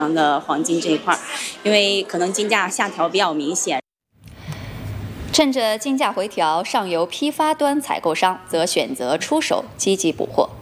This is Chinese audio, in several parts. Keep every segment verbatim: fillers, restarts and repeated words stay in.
的黄金这一块，因为可能金价下调比较明显。 趁着金价回调，上游批发端采购商则选择出手积极补货。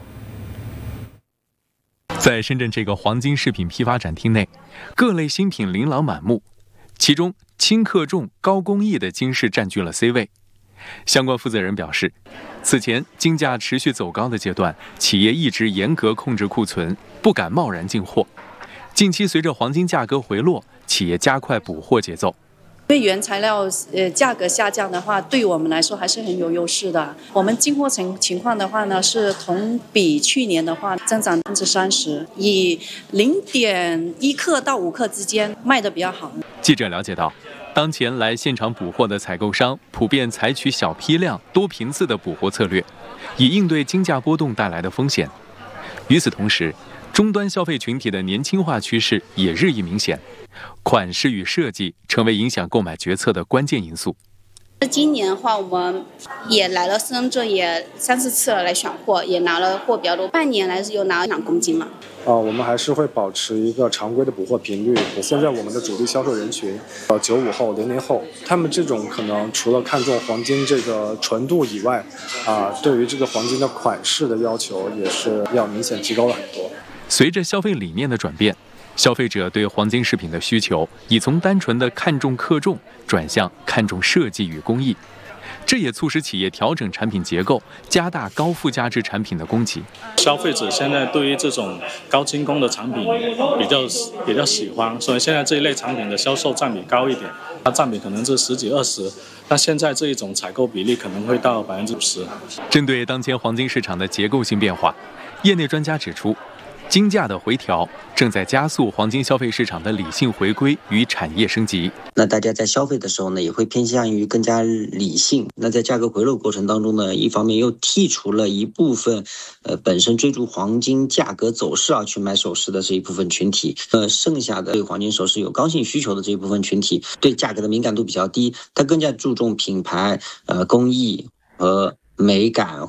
在深圳这个黄金饰品批发展厅内，各类新品琳琅满目，其中轻克重、高工艺的金饰占据了 C 位。相关负责人表示，此前金价持续走高的阶段，企业一直严格控制库存，不敢贸然进货。近期随着黄金价格回落，企业加快补货节奏。 因为原材料呃价格下降的话，对我们来说还是很有优势的。我们进货情情况的话呢，是同比去年的话增长百分之三十，以零点一克到五克之间卖的比较好。 记者了解到，当前来现场补货的采购商普遍采取小批量、多频次的补货策略，以应对金价波动带来的风险。与此同时，终端消费群体的年轻化趋势也日益明显，款式与设计成为影响购买决策的关键因素。 今年的话，我们也来了深圳，也三四次了来选货，也拿了货比较多。半年来是有拿了两公斤嘛。 啊、呃，我们还是会保持一个常规的补货频率。现在我们的主力销售人群，呃，九五后、零零后，他们这种可能除了看重黄金这个纯度以外，啊、呃，对于这个黄金的款式的要求也是要明显提高了很多。 随着消费理念的转变，消费者对黄金饰品的需求已从单纯的看重克重转向看重设计与工艺，这也促使企业调整产品结构，加大高附加值产品的供给。 消费者现在对于这种高精工的产品比较比较喜欢，所以现在这一类产品的销售占比高一点，它占比可能是十几二十，那现在这一种采购比例可能会到百分之五十。 针对当前黄金市场的结构性变化，业内专家指出，金价的回调正在加速黄金消费市场的理性回归与产业升级。 那大家在消费的时候呢，也会偏向于更加理性。那在价格回落过程当中呢，一方面又剔除了一部分，呃，本身追逐黄金价格走势而去买首饰的这一部分群体，呃，剩下的对黄金首饰有刚性需求的这一部分群体，对价格的敏感度比较低，它更加注重品牌、呃，工艺和美感。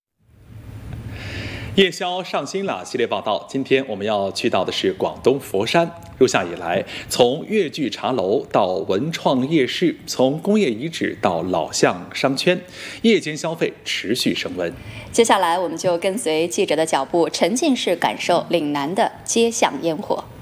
夜宵上新了系列报道，今天我们要去到的是广东佛山。入夏以来，从粤剧茶楼到文创夜市，从工业遗址到老巷商圈，夜间消费持续升温。 接下来，我们就跟随记者的脚步，沉浸式感受岭南的街巷烟火。